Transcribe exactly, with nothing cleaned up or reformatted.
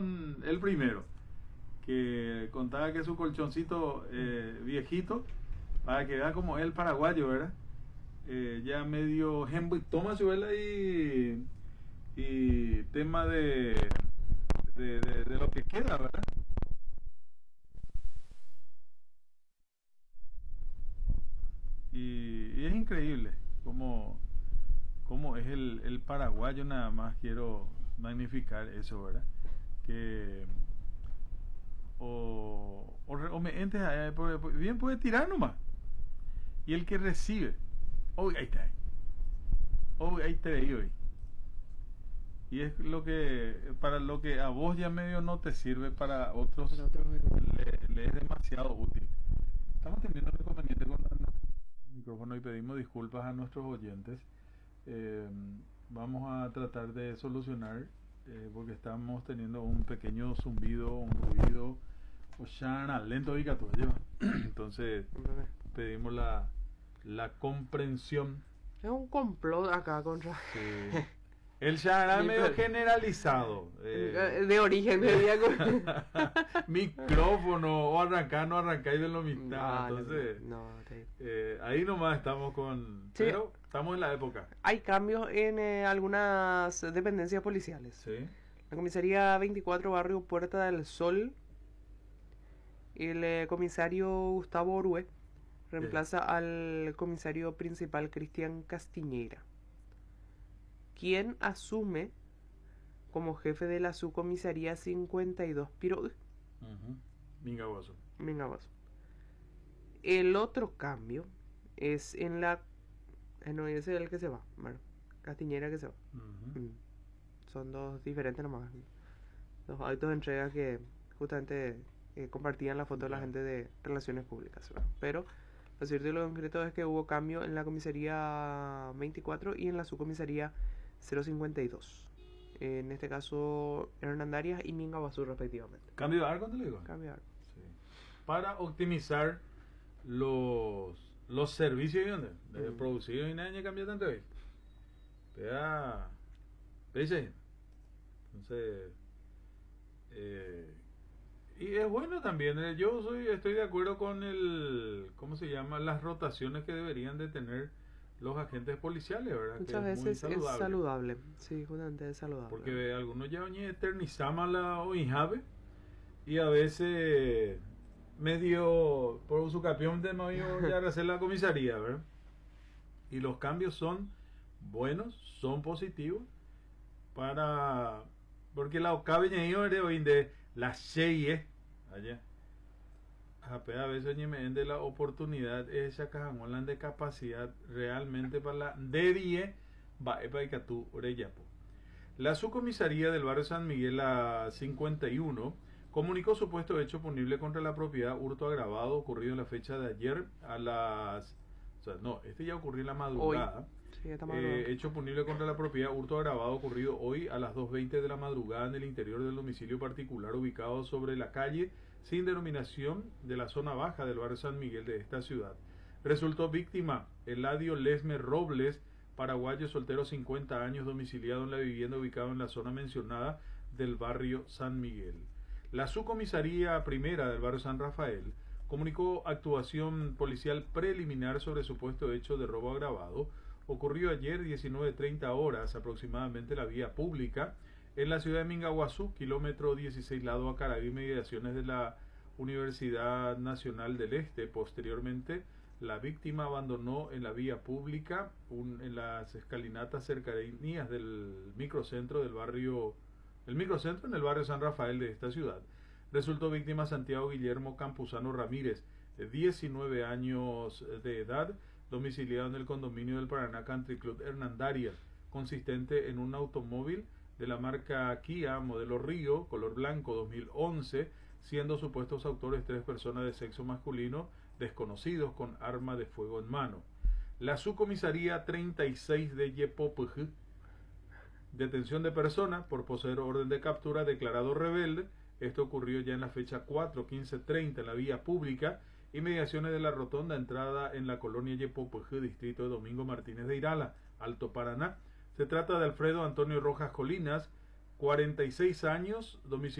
con el primero, que contaba que su colchoncito eh, viejito, para que vea como el paraguayo, ¿verdad? Eh, ya medio toma su vela y, y tema de, de, de, de lo que queda, ¿verdad? Y, y es increíble cómo, cómo es el, el paraguayo, nada más quiero magnificar eso, ¿verdad? Que o, o, o me entes, eh, bien puede tirar nomás, y el que recibe, hoy ahí está, hoy ahí te digo, hoy. Y es lo que, para lo que a vos ya medio no te sirve, para otros, para otros le, le es demasiado útil. Estamos teniendo un inconveniente con el micrófono y pedimos disculpas a nuestros oyentes. Eh, vamos a tratar de solucionar, eh, porque estamos teniendo un pequeño zumbido, un ruido, o shana, lento y gato. Entonces pedimos la, la comprensión. Es un complot acá contra... Sí. El shana medio generalizado. Eh, de origen, de micrófono, o arrancar, no arrancar y de lo mitad. No, Entonces, no, no, te... eh, ahí nomás estamos con. Sí. Pero estamos en la época. Hay cambios en eh, algunas dependencias policiales. Sí. La comisaría veinticuatro, barrio Puerta del Sol, el eh, comisario Gustavo Orue reemplaza sí. al comisario principal Cristian Castiñeira, quien asume como jefe de la subcomisaría cincuenta y dos Piro. Uh-huh. Mingaguazo. Mingaguazo. El otro cambio es en la... Eh, no, ese es el que se va. Bueno, Castiñeira que se va. Uh-huh. Mm. Son dos diferentes nomás. Dos autos de entrega que justamente eh, compartían la foto de la yeah. gente de Relaciones Públicas, ¿verdad? Pero lo cierto y lo concreto es que hubo cambio en la comisaría veinticuatro y en la subcomisaría cero cincuenta y dos. En este caso, Hernandarias y Mingaguazú respectivamente. ¿Cambio de arco, te lo digo? Cambio de arco. Sí. Para optimizar los, los servicios de mm. producidos y nadie cambia tanto ahí. Vea, dice. Entonces, eh, y es bueno también. Eh, yo soy, estoy de acuerdo con el, ¿cómo se llama? Las rotaciones que deberían de tener los agentes policiales, ¿verdad? Muchas que veces es, saludable. es saludable. Sí, justamente es saludable. Porque algunos ya eternizamos la oinjave y a veces medio por su capión de no ya hacer la comisaría, ¿verdad? Y los cambios son buenos, son positivos para, porque la ocabe de hoy de la sheye allá a veces me de la oportunidad esa cajamolan de capacidad realmente para la de die va para que tú oreyapo. La subcomisaría del barrio San Miguel a cincuenta y uno comunicó supuesto hecho punible contra la propiedad hurto agravado ocurrido en la fecha de ayer a las, o sea, no, este ya ocurrió en la madrugada. Sí, eh, hecho punible contra la propiedad hurto agravado ocurrido hoy a las dos veinte de la madrugada en el interior del domicilio particular ubicado sobre la calle sin denominación de la zona baja del barrio San Miguel de esta ciudad. Resultó víctima Eladio Lesme Robles, paraguayo soltero, cincuenta años, domiciliado en la vivienda ubicada en la zona mencionada del barrio San Miguel. La subcomisaría primera del barrio San Rafael comunicó actuación policial preliminar sobre supuesto hecho de robo agravado. Ocurrió ayer diecinueve treinta horas aproximadamente la vía pública en la ciudad de Mingaguazú, kilómetro dieciséis lado a Caragui, mediaciones de la Universidad Nacional del Este. Posteriormente, la víctima abandonó en la vía pública un, en las escalinatas cercanías del microcentro del barrio, el microcentro en el barrio San Rafael de esta ciudad. Resultó víctima Santiago Guillermo Campuzano Ramírez, de diecinueve años de edad, domiciliado en el condominio del Paraná Country Club Hernandarias, consistente en un automóvil de la marca Kia, modelo Río, color blanco dos mil once, siendo supuestos autores tres personas de sexo masculino desconocidos con arma de fuego en mano. La subcomisaría treinta y seis de Yepopj, detención de persona por poseer orden de captura, declarado rebelde. Esto ocurrió ya en la fecha cuatro quince treinta en la vía pública, inmediaciones de la rotonda entrada en la colonia Yepopj, distrito de Domingo Martínez de Irala, Alto Paraná. Se trata de Alfredo Antonio Rojas Colinas, cuarenta y seis años, domicilio